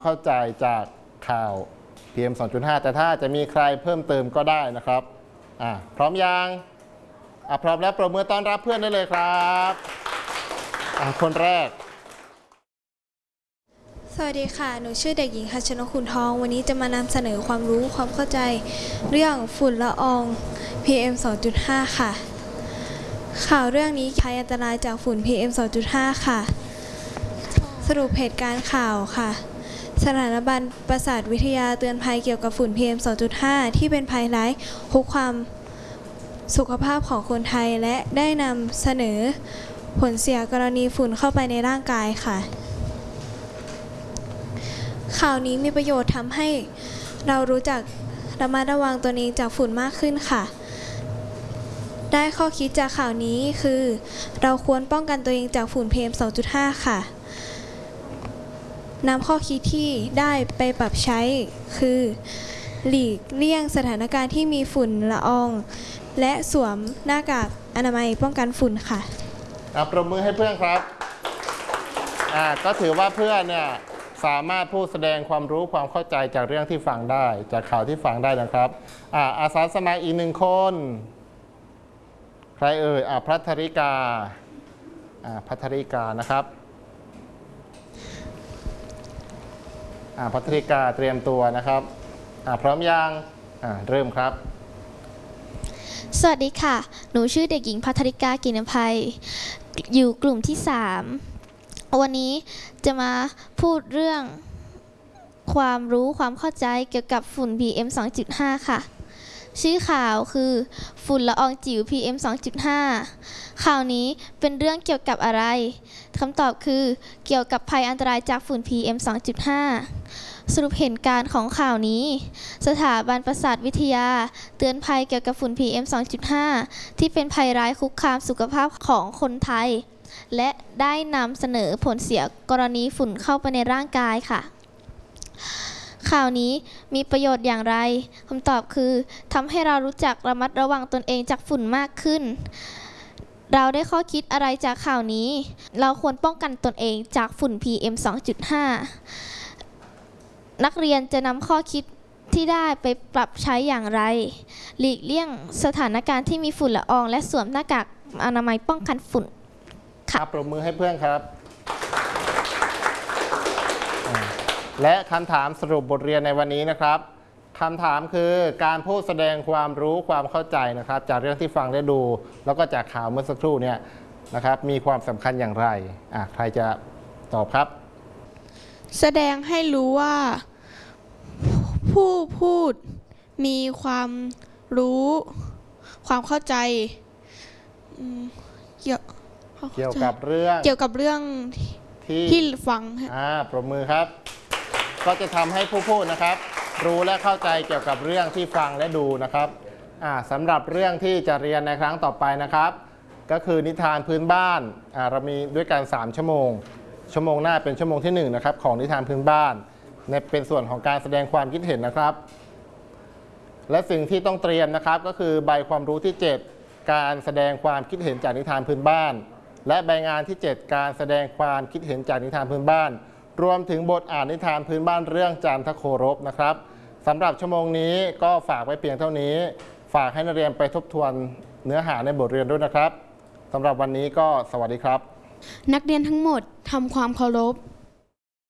เข้าใจจากข่าว PM 2.5 แต่ถ้าจะมีใครเพิ่มเติมก็ได้นะครับพร้อมยังพร้อมแล้วปรบมือต้อนรับเพื่อนได้เลยครับคนแรกสวัสดีค่ะหนูชื่อเด็กหญิงคัชนกขุนทองวันนี้จะมานำเสนอความรู้ความเข้าใจเรื่องฝุ่นละออง PM 2.5 ค่ะข่าวเรื่องนี้ภัยอันตรายจากฝุ่น PM 2.5 ค่ะสรุปเหตุการณ์ข่าวค่ะสถาบันประสาทวิทยาเตือนภัยเกี่ยวกับฝุ่น PM 2.5 ที่เป็นภัยร้ายคุกคามสุขภาพของคนไทยและได้นำเสนอผลเสียกรณีฝุ่นเข้าไปในร่างกายค่ะข่าวนี้มีประโยชน์ทำให้เรารู้จักระมัดระวังตัวเองจากฝุ่นมากขึ้นค่ะได้ข้อคิดจากข่าวนี้คือเราควรป้องกันตัวเองจากฝุ่น PM 2.5 ค่ะนำข้อคิดที่ได้ไปปรับใช้คือหลีกเลี่ยงสถานการณ์ที่มีฝุ่นละอองและสวมหน้ากากอนามัยป้องกันฝุ่นค่ะปรบมือให้เพื่อนครับก็ถือว่าเพื่อนเนี่ยสามารถพูดแสดงความรู้ความเข้าใจจากเรื่องที่ฟังได้จากข่าวที่ฟังได้นะครับอาสาสมัครอีกหนึ่งคนใครเอ่ยพัทริกาพัทริกานะครับพัทริกาเตรียมตัวนะครับพร้อมยังเริ่มครับสวัสดีค่ะหนูชื่อเด็กหญิงพัทริกากินภัยอยู่กลุ่มที่3วันนี้จะมาพูดเรื่องความรู้ความเข้าใจเกี่ยวกับฝุ่น PM 2.5 ค่ะชื่อข่าวคือฝุ่นละอองจิ๋ว PM 2.5 ข่าวนี้เป็นเรื่องเกี่ยวกับอะไรคำตอบคือเกี่ยวกับภัยอันตรายจากฝุ่น PM 2.5 สรุปเหตุการณ์ของข่าวนี้สถาบันประสาทวิทยาเตือนภัยเกี่ยวกับฝุ่น PM 2.5 ที่เป็นภัยร้ายคุกคามสุขภาพของคนไทยและได้นำเสนอผลเสียกรณีฝุ่นเข้าไปในร่างกายค่ะข่าวนี้มีประโยชน์อย่างไรคำตอบคือทำให้เรารู้จักระมัดระวังตนเองจากฝุ่นมากขึ้นเราได้ข้อคิดอะไรจากข่าวนี้เราควรป้องกันตนเองจากฝุ่น PM 2.5 นักเรียนจะนำข้อคิดที่ได้ไปปรับใช้อย่างไรหลีกเลี่ยงสถานการณ์ที่มีฝุ่นละอองและสวมหน้ากากอนามัยป้องกันฝุ่นค่ะปรบมือให้เพื่อนครับและคำถามสรุปบทเรียนในวันนี้นะครับคำถามคือการพูดแสดงความรู้ความเข้าใจนะครับจากเรื่องที่ฟังได้ดูแล้วก็จากข่าวเมื่อสักครู่เนี่ยนะครับมีความสำคัญอย่างไรใครจะตอบครับแสดงให้รู้ว่าผู้พูดมีความรู้ความเข้าใจเกี่ยวกับเรื่องที่ฟังปรบมือครับก็จะทำให้ผู้พูดนะครับรู้และเข้าใจเกี่ยวกับเรื่องที่ฟังและดูนะครับสำหรับเรื่องที่จะเรียนในครั้งต่อไปนะครับก็คือนิทานพื้นบ้านเรามีด้วยกัน3ชั่วโมงหน้าเป็นชั่วโมงที่1นะครับของนิทานพื้นบ้านเป็นส่วนของการแสดงความคิดเห็นนะครับและสิ่งที่ต้องเตรียมนะครับก็คือใบความรู้ที่7การแสดงความคิดเห็นจากนิทานพื้นบ้านและใบงานที่7การแสดงความคิดเห็นจากนิทานพื้นบ้านรวมถึงบทอ่านนิทานพื้นบ้านเรื่องจันทโครบนะครับสำหรับชั่วโมงนี้ก็ฝากไว้เพียงเท่านี้ฝากให้นักเรียนไปทบทวนเนื้อหาในบทเรียนด้วยนะครับสำหรับวันนี้ก็สวัสดีครับนักเรียนทั้งหมดทำความเคารพ